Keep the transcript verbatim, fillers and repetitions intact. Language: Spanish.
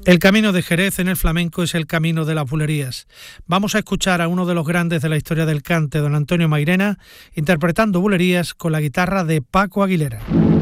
El camino de Jerez en el flamenco es el camino de las bulerías. Vamos a escuchar a uno de los grandes de la historia del cante, don Antonio Mairena, interpretando bulerías con la guitarra de Paco Aguilera.